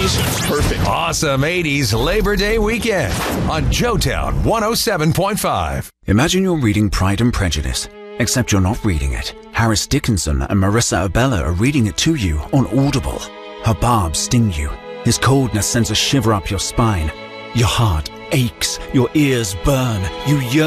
Congratulations. Perfect. Awesome 80s Labor Day weekend on Joetown 107.5. Imagine you're reading Pride and Prejudice, except you're not reading it. Harris Dickinson and Marissa Abella are reading it to you on Audible. Her barbs sting you. His coldness sends a shiver up your spine. Your heart aches. Your ears burn. You yearn